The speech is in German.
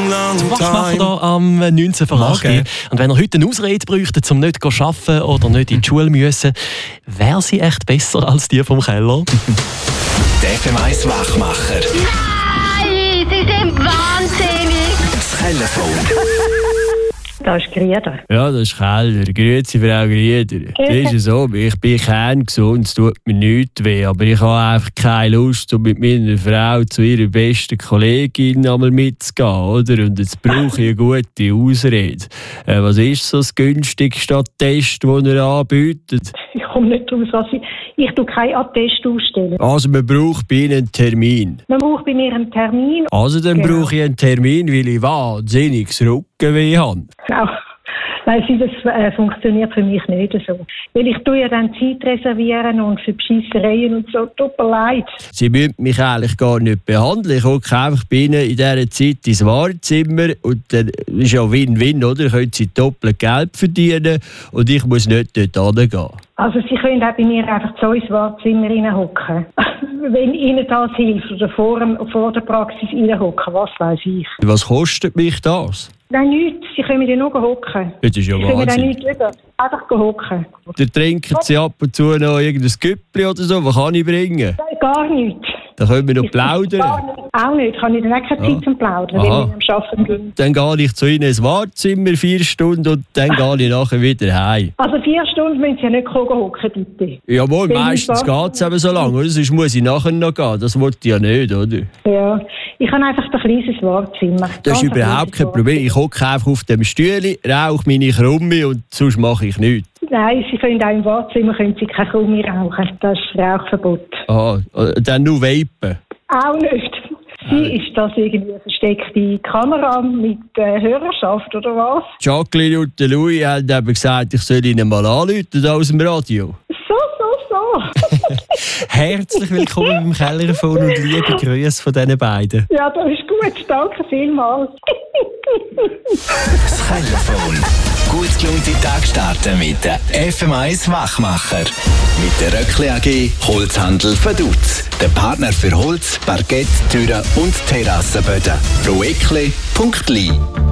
Wachmacher hier am 19 vor 8. Und wenn ihr heute eine Ausrede bräuchtet, um nicht zu arbeiten oder nicht in die Schule müssen, wäre sie echt besser als die vom Keller? Der FM1 Wachmacher. Nein, Sie sind wahnsinnig. Das Telefon. Das ist Grieder. Ja, das ist Keller. Grüezi, Frau Grieder. Das ist so, ich bin kerngesund, es tut mir nichts weh, aber ich habe einfach keine Lust, um mit meiner Frau zu ihrer besten Kollegin einmal mitzugehen, oder? Und jetzt brauche ich eine gute Ausrede. Was ist so das günstigste Attest, das ihr anbietet? Ich komme nicht raus. Ich tue keinen Attest ausstellen. Also man braucht bei Ihnen einen Termin. Man braucht bei mir einen Termin. Also dann brauche ich einen Termin, weil ich wahnsinniges Rückenweh habe. Genau. Nein, das funktioniert für mich nicht so. Weil ich tue ja dann Zeit reservieren und für Bescheissereien und so. Tut mir leid. Sie müssen mich eigentlich gar nicht behandeln. Ich gucke einfach bei Ihnen in dieser Zeit ins Wartezimmer und dann ist ja Win-Win, oder? Dann können Sie doppelt Geld verdienen und ich muss nicht dort hingehen. Also Sie können auch bei mir einfach so ins Wartezimmer reinhocken. Wenn Ihnen das hilft oder vor der Praxis reinhocken, was weiß ich. Was kostet mich das? Nein, nichts. Sie können ja nur hocken. Das ist ja Sie können auch Wahnsinn. nichts über. Einfach hocken. Dann trinken Sie ab und zu noch irgendein Güppli oder so. Was kann ich bringen? Nein, gar nichts. Dann können wir noch plaudern. Auch nicht. Ich habe dann auch keine Zeit zum Plaudern, wenn ich am Arbeiten bin. Dann gehe ich zu Ihnen ins Wartezimmer 4 Stunden und dann gehe ich nachher wieder heim. Also 4 Stunden müssen Sie ja nicht hocken, bitte. Jawohl, meistens geht es eben so lange, oder? Sonst muss ich nachher noch gehen. Das wollte ich ja nicht, oder? Ja, ich habe einfach ein kleines Wartezimmer. Das ist Ganz überhaupt kein Problem. Ich hocke einfach auf dem Stühle, rauche meine Krumme und sonst mache ich nichts. Nein, Sie können auch im Wartezimmer keine Krumme rauchen. Das ist Rauchverbot. Aha, dann nur vapen. Auch nicht. Ist das irgendwie eine versteckte Kamera mit Hörerschaft oder was? Jacqueline und der Louis haben eben gesagt, ich soll ihnen mal anrufen aus dem Radio. So. Herzlich willkommen im Kellerfon und liebe Grüße von diesen beiden. Ja, das ist gut. Danke vielmals. Das Telefon. Gut gelaunte Tag starten mit der FM1 Wachmacher. Mit der Röckli AG Holzhandel Vaduz. Der Partner für Holz, Parkett, Türen und Terrassenböden. proekli.li